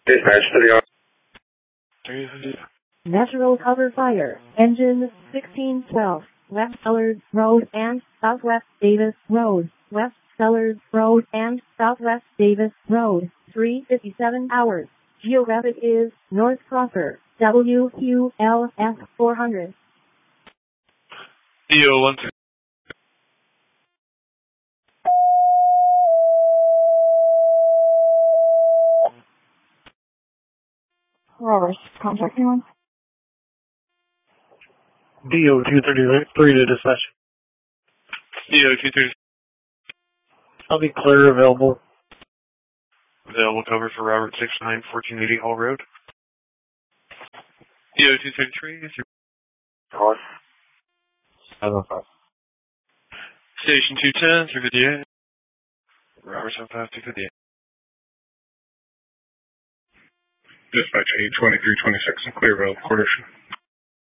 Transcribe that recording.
Dispatch to the 350. Natural cover fire, engine 1612, West Sellers Road and Southwest Davis Road, West Sellers Road and Southwest Davis Road, 3:57 hours. Geographic is North Crosser, WQLF 400. DO 13. Roberts, contact anyone? DO 233 to dispatch. DO 230. I'll be clear available. Available cover for Robert 69, 1480 Hall Road. DO 233. Call. Station 210, 358. Robert 75, 258. Dispatch 82326 and clear available quarters.